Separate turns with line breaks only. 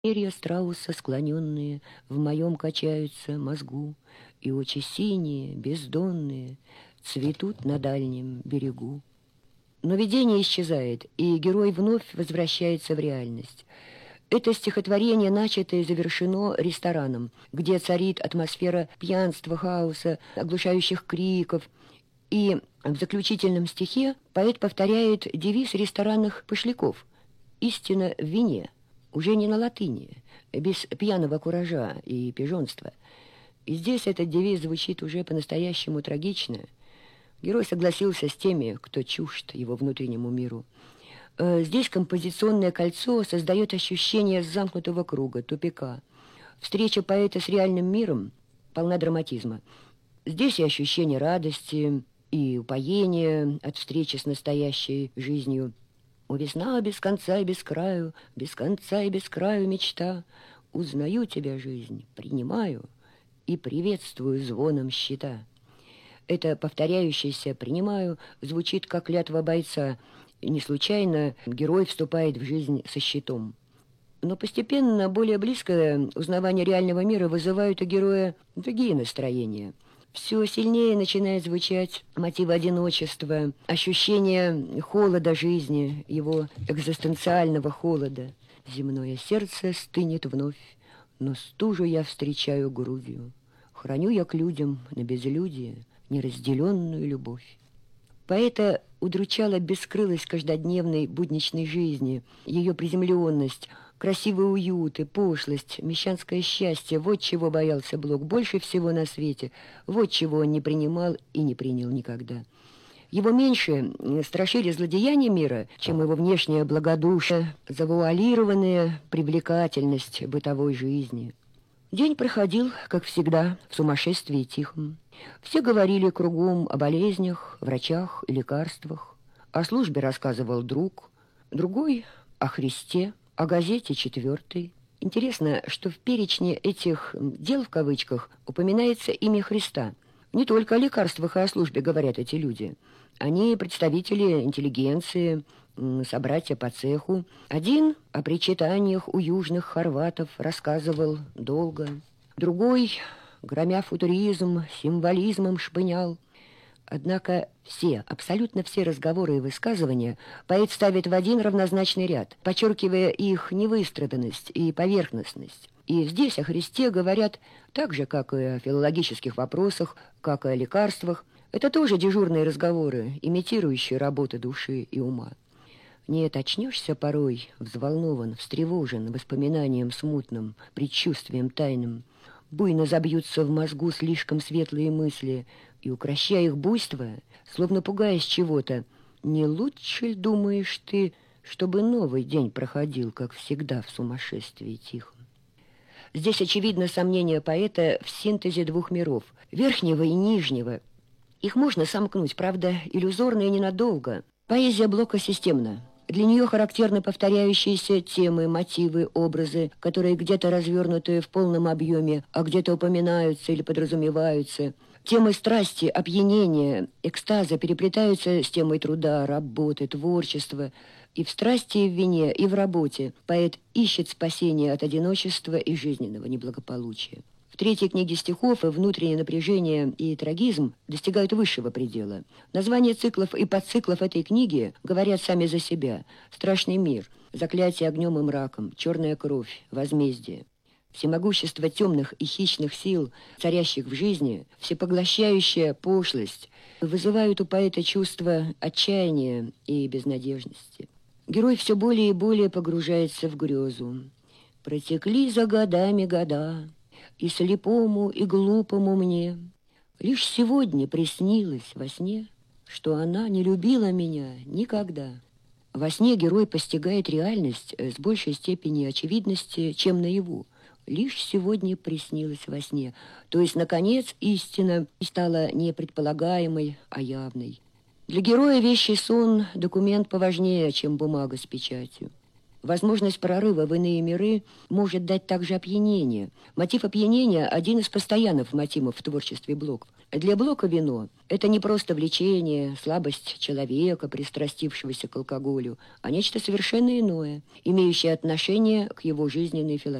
Перья страуса, склоненные, в моем качаются мозгу, и очи синие, бездонные, цветут на дальнем берегу. Но видение исчезает, и герой вновь возвращается в реальность. Это стихотворение начато и завершено рестораном, где царит атмосфера пьянства, хаоса, оглушающих криков. И в заключительном стихе поэт повторяет девиз ресторанных пошляков «Истина в вине», уже не на латыни, без пьяного куража и пижонства. И здесь этот девиз звучит уже по-настоящему трагично. Герой согласился с теми, кто чужд его внутреннему миру. Здесь композиционное кольцо создает ощущение замкнутого круга, тупика. Встреча поэта с реальным миром полна драматизма. Здесь и ощущение радости, и упоения от встречи с настоящей жизнью. «О, весна без конца и без краю, без конца и без краю мечта, узнаю тебя, жизнь, принимаю и приветствую звоном щита». Это повторяющееся «принимаю» звучит как клятва бойца. Не случайно герой вступает в жизнь со щитом. Но постепенно более близкое узнавание реального мира вызывают у героя другие настроения. Все сильнее начинает звучать мотив одиночества, ощущение холода жизни, его экзистенциального холода. Земное сердце стынет вновь, но стужу я встречаю грудью. Храню я к людям на безлюдие неразделенную любовь. Поэта удручала бескрылость каждодневной будничной жизни, ее приземленность, красивый уют и пошлость, мещанское счастье. Вот чего боялся Блок больше всего на свете, вот чего он не принимал и не принял никогда. Его меньше страшили злодеяния мира, чем его внешнее благодушие, завуалированная привлекательность бытовой жизни. День проходил, как всегда, в сумасшествии тихом. Все говорили кругом о болезнях, врачах и лекарствах. О службе рассказывал друг, другой о Христе, о газете «Четвертый». Интересно, что в перечне этих «дел» в кавычках упоминается имя Христа. Не только о лекарствах и о службе говорят эти люди. Они представители интеллигенции, собратья по цеху. Один о причитаниях у южных хорватов рассказывал долго. Другой, громя футуризм, символизмом шпынял. Однако все, абсолютно все разговоры и высказывания поэт ставит в один равнозначный ряд, подчеркивая их невыстраданность и поверхностность. И здесь о Христе говорят так же, как и о филологических вопросах, как и о лекарствах. Это тоже дежурные разговоры, имитирующие работы души и ума. Нет, очнешься порой, взволнован, встревожен воспоминанием смутным, предчувствием тайным. Буйно забьются в мозгу слишком светлые мысли, и, укрощая их буйство, словно пугаясь чего-то, не лучше ли думаешь ты, чтобы новый день проходил, как всегда, в сумасшествии тихом? Здесь очевидно сомнение поэта в синтезе двух миров, верхнего и нижнего. Их можно сомкнуть, правда, иллюзорно и ненадолго. Поэзия Блока системна. Для нее характерны повторяющиеся темы, мотивы, образы, которые где-то развернуты в полном объеме, а где-то упоминаются или подразумеваются. Темы страсти, опьянения, экстаза переплетаются с темой труда, работы, творчества. И в страсти, и в вине, и в работе поэт ищет спасения от одиночества и жизненного неблагополучия. В третьей книге стихов внутреннее напряжение и трагизм достигают высшего предела. Названия циклов и подциклов этой книги говорят сами за себя. «Страшный мир», «Заклятие огнем и мраком», «Черная кровь», «Возмездие». Всемогущество темных и хищных сил, царящих в жизни, всепоглощающая пошлость, вызывают у поэта чувство отчаяния и безнадежности. Герой все более и более погружается в грезу. «Протекли за годами года, и слепому, и глупому мне лишь сегодня приснилось во сне, что она не любила меня никогда». Во сне герой постигает реальность с большей степенью очевидности, чем наяву. Лишь сегодня приснилось во сне. То есть, наконец, истина стала не предполагаемой, а явной. Для героя вещий сон – документ поважнее, чем бумага с печатью. Возможность прорыва в иные миры может дать также опьянение. Мотив опьянения – один из постоянных мотивов в творчестве Блока. Для Блока вино – это не просто влечение, слабость человека, пристрастившегося к алкоголю, а нечто совершенно иное, имеющее отношение к его жизненной философии.